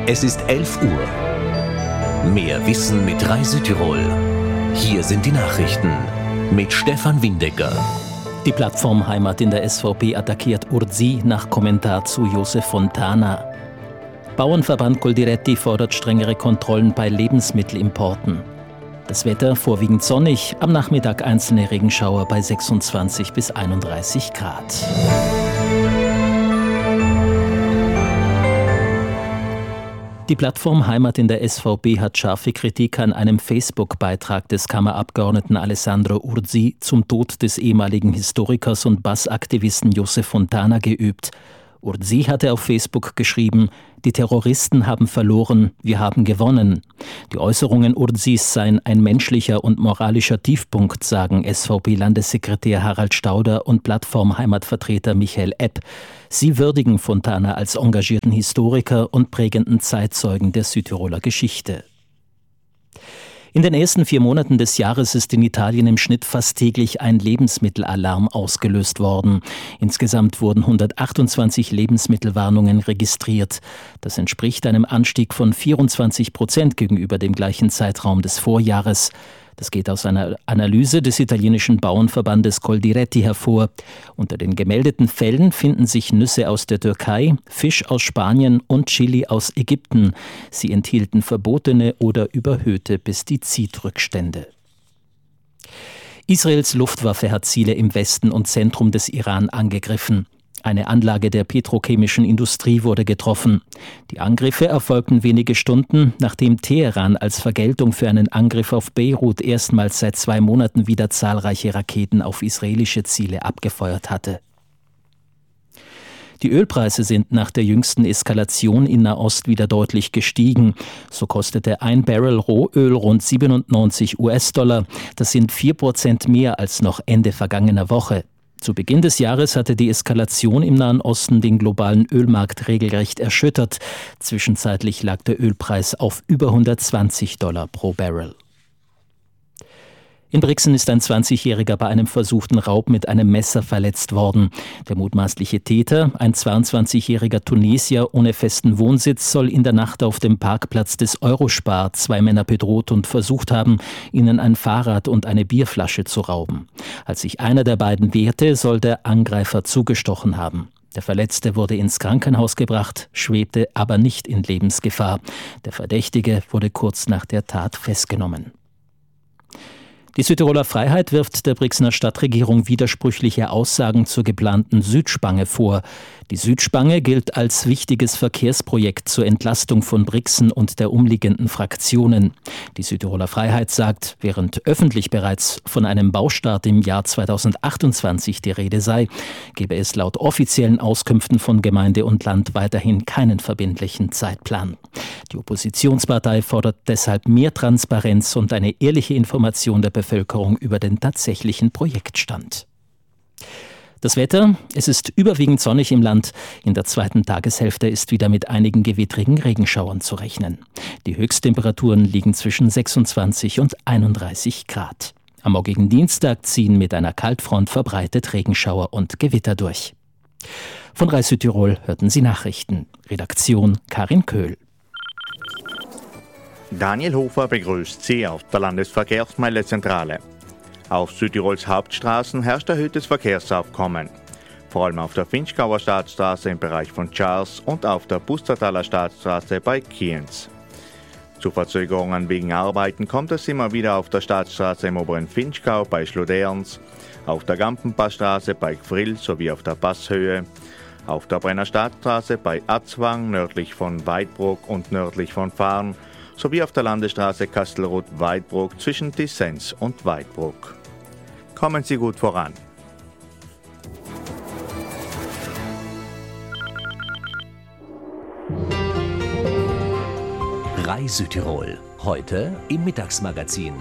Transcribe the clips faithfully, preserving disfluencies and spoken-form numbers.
Es ist elf Uhr. Mehr Wissen mit Rai Südtirol. Hier sind die Nachrichten mit Stefan Windecker. Die Plattform Heimat in der S V P attackiert Urzi nach Kommentar zu Josef Fontana. Bauernverband Coldiretti fordert strengere Kontrollen bei Lebensmittelimporten. Das Wetter vorwiegend sonnig, am Nachmittag einzelne Regenschauer bei sechsundzwanzig bis einunddreißig Grad. Die Plattform Heimat in der S V P hat scharfe Kritik an einem Facebook-Beitrag des Kammerabgeordneten Alessandro Urzi zum Tod des ehemaligen Historikers und Bassaktivisten Josef Fontana geübt. Urzi hatte auf Facebook geschrieben: Die Terroristen haben verloren, wir haben gewonnen. Die Äußerungen Urzis seien ein menschlicher und moralischer Tiefpunkt, sagen S V P-Landessekretär Harald Stauder und Plattform-Heimatvertreter Michael Epp. Sie würdigen Fontana als engagierten Historiker und prägenden Zeitzeugen der Südtiroler Geschichte. In den ersten vier Monaten des Jahres ist in Italien im Schnitt fast täglich ein Lebensmittelalarm ausgelöst worden. Insgesamt wurden hundertachtundzwanzig Lebensmittelwarnungen registriert. Das entspricht einem Anstieg von vierundzwanzig Prozent gegenüber dem gleichen Zeitraum des Vorjahres. Das geht aus einer Analyse des italienischen Bauernverbandes Coldiretti hervor. Unter den gemeldeten Fällen finden sich Nüsse aus der Türkei, Fisch aus Spanien und Chili aus Ägypten. Sie enthielten verbotene oder überhöhte Pestizidrückstände. Israels Luftwaffe hat Ziele im Westen und Zentrum des Iran angegriffen. Eine Anlage der petrochemischen Industrie wurde getroffen. Die Angriffe erfolgten wenige Stunden, nachdem Teheran als Vergeltung für einen Angriff auf Beirut erstmals seit zwei Monaten wieder zahlreiche Raketen auf israelische Ziele abgefeuert hatte. Die Ölpreise sind nach der jüngsten Eskalation in Nahost wieder deutlich gestiegen. So kostete ein Barrel Rohöl rund siebenundneunzig US-Dollar. Das sind vier Prozent mehr als noch Ende vergangener Woche. Zu Beginn des Jahres hatte die Eskalation im Nahen Osten den globalen Ölmarkt regelrecht erschüttert. Zwischenzeitlich lag der Ölpreis auf über hundertzwanzig Dollar pro Barrel. In Brixen ist ein zwanzigjähriger bei einem versuchten Raub mit einem Messer verletzt worden. Der mutmaßliche Täter, ein zweiundzwanzigjähriger Tunesier ohne festen Wohnsitz, soll in der Nacht auf dem Parkplatz des Eurospar zwei Männer bedroht und versucht haben, ihnen ein Fahrrad und eine Bierflasche zu rauben. Als sich einer der beiden wehrte, soll der Angreifer zugestochen haben. Der Verletzte wurde ins Krankenhaus gebracht, schwebte aber nicht in Lebensgefahr. Der Verdächtige wurde kurz nach der Tat festgenommen. Die Südtiroler Freiheit wirft der Brixener Stadtregierung widersprüchliche Aussagen zur geplanten Südspange vor. Die Südspange gilt als wichtiges Verkehrsprojekt zur Entlastung von Brixen und der umliegenden Fraktionen. Die Südtiroler Freiheit sagt, während öffentlich bereits von einem Baustart im Jahr zweitausendachtundzwanzig die Rede sei, gebe es laut offiziellen Auskünften von Gemeinde und Land weiterhin keinen verbindlichen Zeitplan. Die Oppositionspartei fordert deshalb mehr Transparenz und eine ehrliche Information der Bevölkerung über den tatsächlichen Projektstand. Das Wetter: Es ist überwiegend sonnig im Land. In der zweiten Tageshälfte ist wieder mit einigen gewittrigen Regenschauern zu rechnen. Die Höchsttemperaturen liegen zwischen sechsundzwanzig und einunddreißig Grad. Am morgigen Dienstag ziehen mit einer Kaltfront verbreitet Regenschauer und Gewitter durch. Von Rai Südtirol hörten Sie Nachrichten. Redaktion Karin Köhl. Daniel Hofer begrüßt Sie auf der Landesverkehrsmeldezentrale. Auf Südtirols Hauptstraßen herrscht erhöhtes Verkehrsaufkommen. Vor allem auf der Finchgauer Staatsstraße im Bereich von Charles und auf der Pustertaler Staatsstraße bei Kienz. Zu Verzögerungen wegen Arbeiten kommt es immer wieder auf der Staatsstraße im oberen Finchgau bei Schloderns, auf der Gampenpassstraße bei Gfrill sowie auf der Passhöhe, auf der Brenner Staatsstraße bei Atzwang nördlich von Weidbruck und nördlich von Farn sowie auf der Landesstraße Kastelruth-Weidbruck zwischen Dissens und Weidbruck. Kommen Sie gut voran. Rai Südtirol, heute im Mittagsmagazin.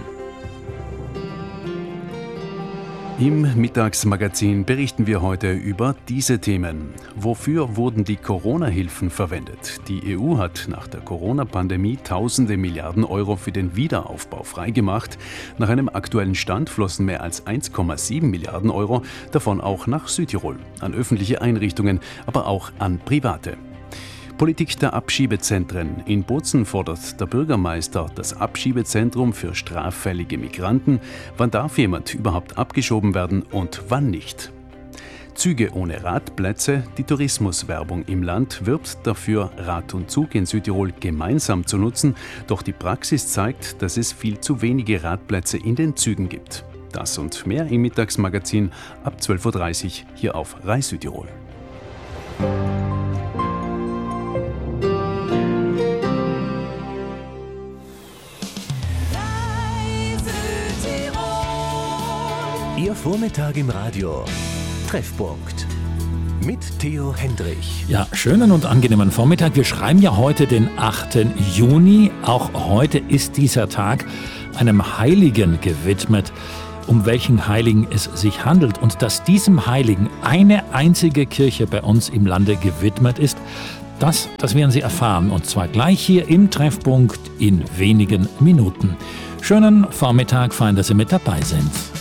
Im Mittagsmagazin berichten wir heute über diese Themen. Wofür wurden die Corona-Hilfen verwendet? Die E U hat nach der Corona-Pandemie tausende Milliarden Euro für den Wiederaufbau freigemacht. Nach einem aktuellen Stand flossen mehr als eins Komma sieben Milliarden Euro, davon auch nach Südtirol, an öffentliche Einrichtungen, aber auch an Private. Politik der Abschiebezentren. In Bozen fordert der Bürgermeister das Abschiebezentrum für straffällige Migranten. Wann darf jemand überhaupt abgeschoben werden und wann nicht? Züge ohne Radplätze. Die Tourismuswerbung im Land wirbt dafür, Rad und Zug in Südtirol gemeinsam zu nutzen. Doch die Praxis zeigt, dass es viel zu wenige Radplätze in den Zügen gibt. Das und mehr im Mittagsmagazin ab zwölf Uhr dreißig hier auf Rai Südtirol. Ihr Vormittag im Radio. Treffpunkt mit Theo Hendrich. Ja, schönen und angenehmen Vormittag. Wir schreiben ja heute den achten Juni. Auch heute ist dieser Tag einem Heiligen gewidmet, um welchen Heiligen es sich handelt. Und dass diesem Heiligen eine einzige Kirche bei uns im Lande gewidmet ist, das, das werden Sie erfahren. Und zwar gleich hier im Treffpunkt in wenigen Minuten. Schönen Vormittag, fein, dass Sie mit dabei sind.